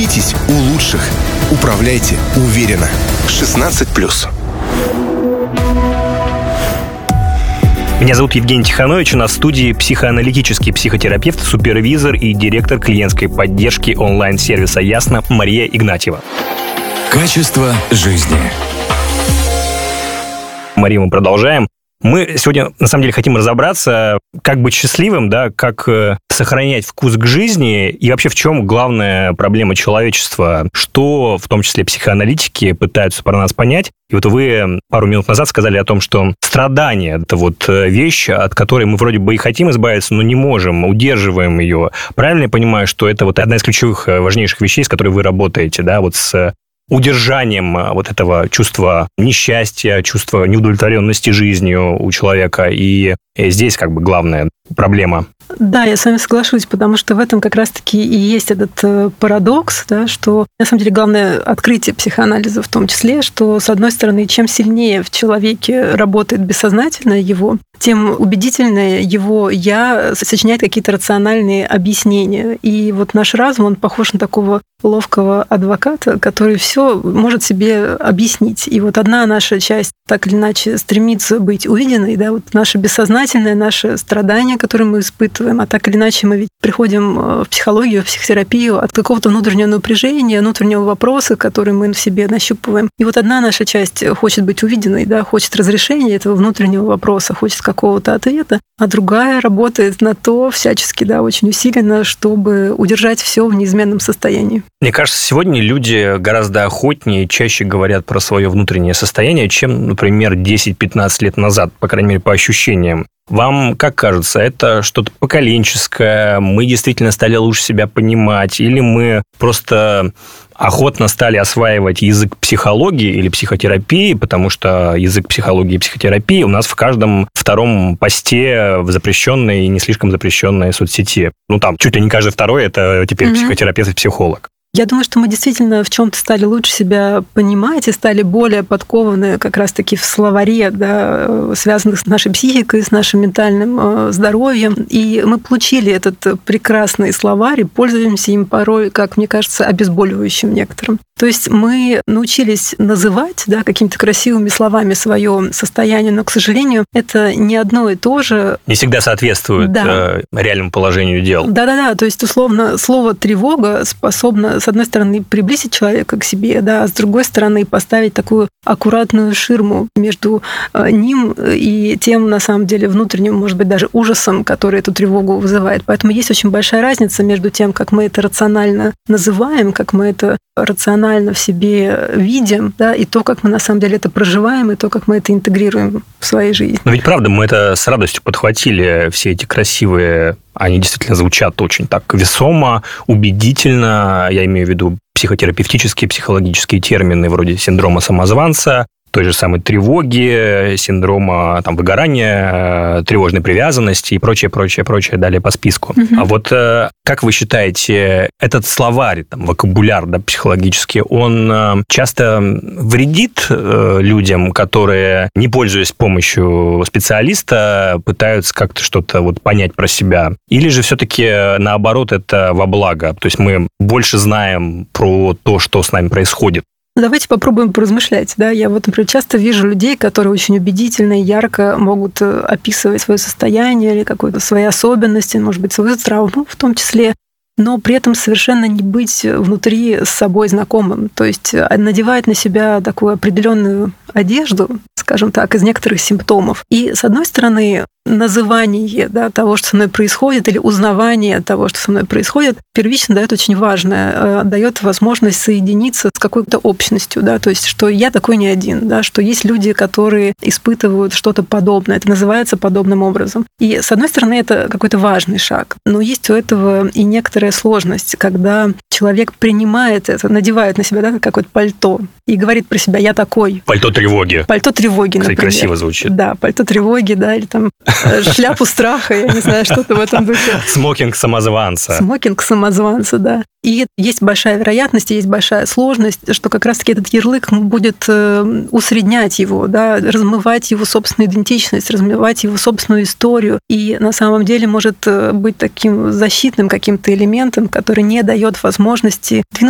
Учитесь у лучших. Управляйте уверенно. 16+. Меня зовут Евгений Тиханович, на студии психоаналитический психотерапевт, супервизор и директор клиентской поддержки онлайн-сервиса «Ясно» Мария Игнатьева. Качество жизни. Мария, мы продолжаем. Мы сегодня, на самом деле, хотим разобраться, как быть счастливым, да, как сохранять вкус к жизни и вообще в чем главная проблема человечества, что в том числе психоаналитики пытаются про нас понять. И вот вы пару минут назад сказали о том, что страдание – это вот вещь, от которой мы вроде бы и хотим избавиться, но не можем, удерживаем ее. Правильно я понимаю, что это вот одна из ключевых, важнейших вещей, с которой вы работаете, да, вот с удержанием вот этого чувства несчастья, чувства неудовлетворенности жизнью у человека. И здесь как бы главная проблема. Да, я с вами соглашусь, потому что в этом как раз-таки и есть этот парадокс, да, что на самом деле главное открытие психоанализа в том числе, что, с одной стороны, чем сильнее в человеке работает бессознательное его, тем убедительнее его «я» сочиняет какие-то рациональные объяснения. И вот наш разум, он похож на такого ловкого адвоката, который все может себе объяснить. И вот одна наша часть так или иначе стремится быть увиденной, да, вот наше бессознательное, наше страдание, которое мы испытываем, а так или иначе мы ведь приходим в психологию, в психотерапию от какого-то внутреннего напряжения, внутреннего вопроса, который мы в себе нащупываем. И вот одна наша часть хочет быть увиденной, да, хочет разрешения этого внутреннего вопроса, хочет какого-то ответа, а другая работает на то всячески, да, очень усиленно, чтобы удержать все в неизменном состоянии. Мне кажется, сегодня люди гораздо охотнее и чаще говорят про свое внутреннее состояние, чем, например, 10-15 лет назад, по крайней мере, по ощущениям. Вам как кажется, это что-то поколенческое, мы действительно стали лучше себя понимать, или мы просто охотно стали осваивать язык психологии или психотерапии, потому что язык психологии и психотерапии у нас в каждом втором посте в запрещенной и не слишком запрещенной соцсети. Ну, там чуть ли не каждый второй – это теперь психотерапевт и психолог. Я думаю, что мы действительно в чем-то стали лучше себя понимать и стали более подкованы как раз-таки в словаре, да, связанных с нашей психикой, с нашим ментальным здоровьем. И мы получили этот прекрасный словарь и пользуемся им порой, как мне кажется, обезболивающим некоторым. То есть мы научились называть, да, какими-то красивыми словами свое состояние, но, к сожалению, это не одно и то же. Не всегда соответствует реальному положению дел. Да-да-да, то есть, условно, слово «тревога» способно, с одной стороны, приблизить человека к себе, да, а с другой стороны, поставить такую аккуратную ширму между ним и тем, на самом деле, внутренним, может быть, даже ужасом, который эту тревогу вызывает. Поэтому есть очень большая разница между тем, как мы это рационально называем, как мы это рационально в себе видим, да, и то, как мы на самом деле это проживаем, и то, как мы это интегрируем в своей жизни. Но ведь правда, мы это с радостью подхватили, все эти красивые, они действительно звучат очень так весомо, убедительно, я имею в виду психотерапевтические, психологические термины вроде синдрома самозванца, той же самой тревоги, синдрома там, выгорания, тревожной привязанности и прочее, далее по списку. А вот как вы считаете, этот словарь, там, вокабуляр, да, психологический, он часто вредит людям, которые, не пользуясь помощью специалиста, пытаются как-то что-то вот понять про себя? Или же все-таки наоборот это во благо? То есть мы больше знаем про то, что с нами происходит? Давайте попробуем поразмышлять. Да? Я вот, например, часто вижу людей, которые очень убедительно и ярко могут описывать свое состояние или какие-то свои особенности, может быть, свою травму в том числе, но при этом совершенно не быть внутри с собой знакомым. То есть надевать на себя такую определенную одежду, скажем так, из некоторых симптомов. И, с одной стороны, называние, да, того, что со мной происходит, или узнавание того, что со мной происходит, первично дает очень важное, дает возможность соединиться с какой-то общностью, да, то есть, что я такой не один, да, что есть люди, которые испытывают что-то подобное, это называется подобным образом. И, с одной стороны, это какой-то важный шаг, но есть у этого и некоторая сложность, когда человек принимает это, надевает на себя, да, какое-то пальто и говорит про себя «я такой». Пальто тревоги. Пальто тревоги, кстати, например. Красиво звучит. Да, пальто тревоги, да, или там шляпу страха, я не знаю, что-то в этом духе. Смокинг самозванца. Смокинг самозванца, да. И есть большая вероятность, есть большая сложность, что как раз-таки этот ярлык будет усреднять его, да, размывать его собственную идентичность, размывать его собственную историю. И на самом деле может быть таким защитным каким-то элементом, который не дает возможности двинуться